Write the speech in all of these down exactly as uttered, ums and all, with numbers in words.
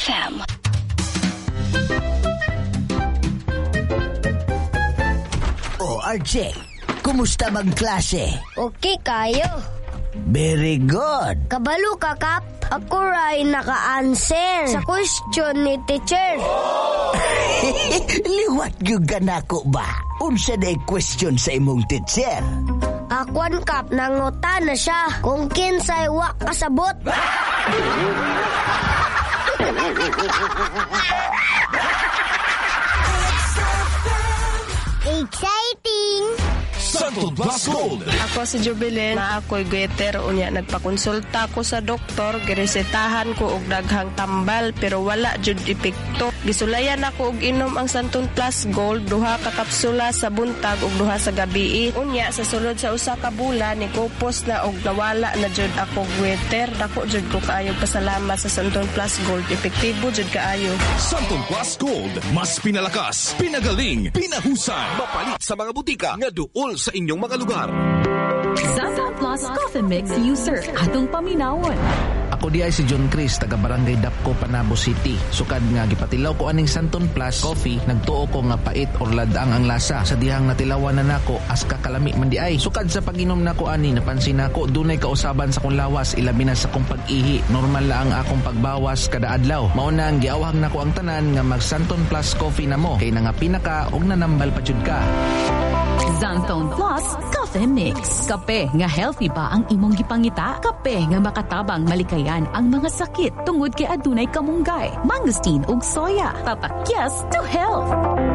F M. Oh, R J, kumusta mang klase? Okay kayo. Very good. Kabalo ka, Kap. Ako rin naka-answer sa question ni teacher. Liwat yung ganako ba? Unsa na question sa imong teacher? Akwan, Kap, nangutan na siya kung kinsay wa kasabot. Exciting! Santon Plus Gold. Ako si Jubilin, na ako'y goiter unya nagpakonsulta ko sa doktor, giresetahan ko og daghang tambal pero wala jud epekto. Gisulayan ako og inom ang Santon Plus Gold duha ka kapsula sa buntag ug duha sa gabii. Unya sa sulod sa usa ka bulan ni kupos na og nawala na jud ako goiter. Dako jud ko kaayo pasalamat sa Santon Plus Gold, epektibo jud kaayo. Santon Plus Gold, mas pinalakas, pinagaling, pinahusay. Mapalit sa mga butika nga duol sa inyong mga lugar. Santon Plus Coffee Mix user, atong paminawon. Ako di ay si John Chris, taga Barangay Dapco, Panabo City. Sukad nga gipatilaw ko aning Santon Plus Coffee, nagtuo ko nga pait or ladang ang lasa. Sa dihang natilawan na nako, as kakalami man di ay. Sukad sa pag-inom nako ani, napansin nako dunay kausaban sa kong lawas, ilabi na sa kong pag-ihi. Normal lang akong pagbawas kada adlaw. Mauna ang giawhag nako ang tanan nga mag Santon Plus Coffee na mo. Kay nga pinaka og nanambal pa jud ka. Santon Plus Coffee Mix. Kape nga healthy ba ang imong gipangita? Kape nga makatabang malikayan ang mga sakit tungod kay adunay kamunggay, mangosteen ug soya. Papakyas to health.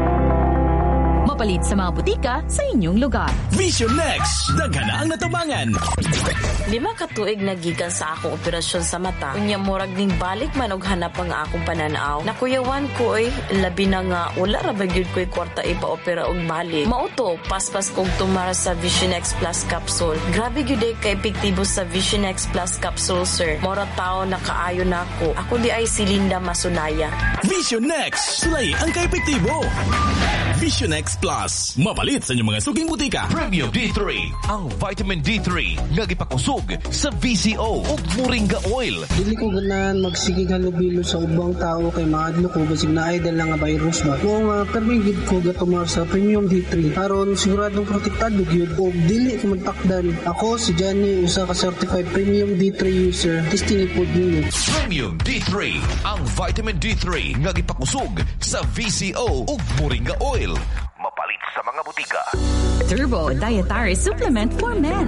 Mapalit sa mga butika sa inyong lugar. Vision Next, daghan na ang natabangan. Lima ka tuig nagikan sa akong operasyon sa mata. Unya murag ning balik man og hanap ang akong pananaw. Nakuyawan ko oy, labi na nga wala ra ba gyud ko'y kwarta ipa-opera og balik. Mauto, paspas kong tumara sa Vision X Plus Capsule. Grabe gyud ka epektibo sa Vision X Plus Capsule, sir. Mora tao nakaayo na ako. Ako di ay si Linda Masunaya. Vision Next, sulay ang kaepektibo. Vision X Plus, mapalit sa inyong mga suging butika. Premium D three, ang vitamin D three nga gipakusog sa V C O ug Moringa Oil. Dili ko ganahan magsigig halubilo sa ubang tao kay maadlo ko basig na idol lang nga virus ba. Kung uh, permigid ko gatumar sa Premium D three aron siguradong protektado gyud og dili ko mantakdan. Ako si Johnny, usa ka certified Premium D three user. Testing pod ninyo. Premium D three, ang vitamin D three nga gipakusog sa V C O ug Moringa Oil. Mapalit sa mga butika. Turbo Dietary Supplement for Men.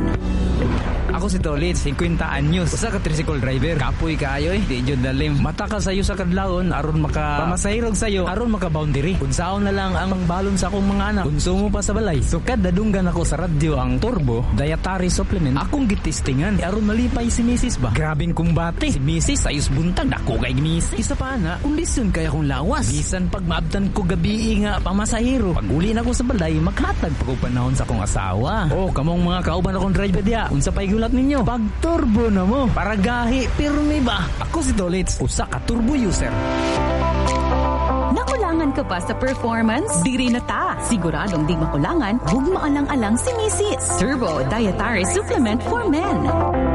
Ako si Tolit, fifty anyos. Usa ka tricycle driver. Kapoy kaayo eh. Di jud dalim. Mata ka sayo sa kadlawon aron maka pamasahirog sayo aron maka boundary. Unsaon na lang ang balon sa akong mga anak. Konsumo pa sa balay. Sukad dadunggan ako sa radyo ang Turbo Dietary Supplement. Akong gitistingan aron malipay si Missus ba. Grabing kumbate. Si Missus ayos buntag dako kay Missus. Isa pa na, kondisyon kaya akong lawas. Bisan pag maabtan ko gabi nga pamasahiro. Pag uli na ko sa balay, maghatag pa ko panahon sa akong asawa. Oh, kamong mga kauban akong driver dia. Unsa pay gulat ninyo? Pag turbo na mo. Para gahi, pirmi ba? Ako si Dolitz, usa ka turbo user. Nakulangan ka pa sa performance? Diri na ta. Siguradong di makulangan, huwag maalang-alang si Missus Turbo Dietary Supplement for Men.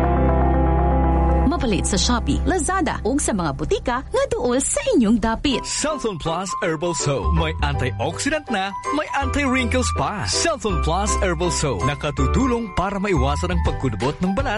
Mapalit sa Shopee, Lazada ug sa mga butika nga duol sa inyong dapit. Santon Plus Herbal Soap. May antioxidant na, may anti-wrinkles pa. Santon Plus Herbal Soap. Nakatutulong para maiwasan ang pagkudubot ng balat